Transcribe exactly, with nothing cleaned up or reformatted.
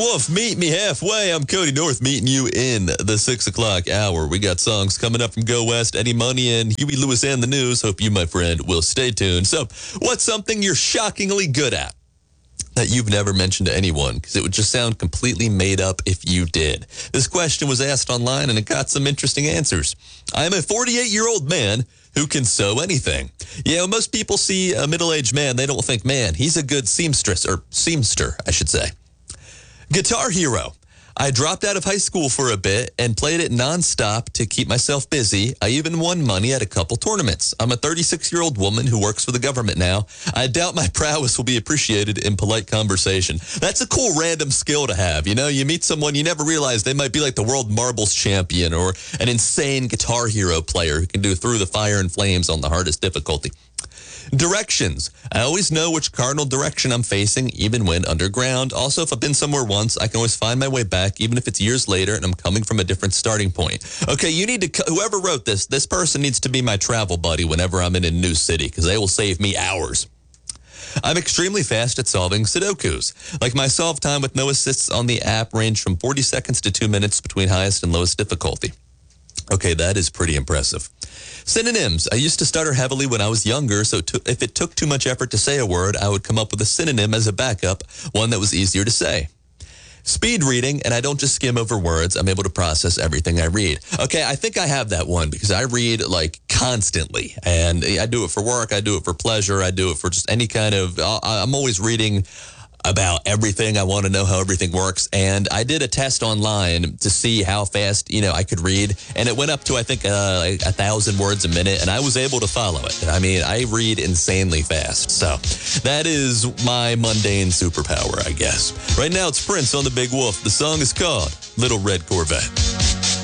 Wolf, meet me halfway. I'm Cody North meeting you in the six o'clock hour. We got songs coming up from Go West, Eddie Money, and Huey Lewis and the News. Hope you, my friend, will stay tuned. So, what's something you're shockingly good at that you've never mentioned to anyone? Because it would just sound completely made up if you did. This question was asked online, and it got some interesting answers. I am a forty-eight-year-old man who can sew anything. Yeah, when most people see a middle-aged man, they don't think, man, he's a good seamstress, or seamster, I should say. Guitar Hero. I dropped out of high school for a bit and played it nonstop to keep myself busy. I even won money at a couple tournaments. I'm a thirty-six-year-old woman who works for the government now. I doubt my prowess will be appreciated in polite conversation. That's a cool random skill to have. You know, you meet someone, you never realize they might be like the world marbles champion or an insane Guitar Hero player who can do Through the Fire and Flames on the hardest difficulty. Directions. I always know which cardinal direction I'm facing, even when underground. Also, if I've been somewhere once, I can always find my way back, even if it's years later and I'm coming from a different starting point. Okay, you need to, whoever wrote this, this person needs to be my travel buddy whenever I'm in a new city, because they will save me hours. I'm extremely fast at solving Sudokus. Like my solve time with no assists on the app range from forty seconds to two minutes between highest and lowest difficulty. Okay, that is pretty impressive. Synonyms. I used to stutter heavily when I was younger, so to, if it took too much effort to say a word, I would come up with a synonym as a backup, one that was easier to say. Speed reading, and I don't just skim over words. I'm able to process everything I read. Okay, I think I have that one because I read, like, constantly, and I do it for work, I do it for pleasure, I do it for just any kind of, I'm always reading about everything. I want to know how everything works. And I did a test online to see how fast, you know, I could read. And it went up to, I think, uh, like a thousand words a minute. And I was able to follow it. I mean, I read insanely fast. So that is my mundane superpower, I guess. Right now, it's Prince on the Big Wolf. The song is called Little Red Corvette.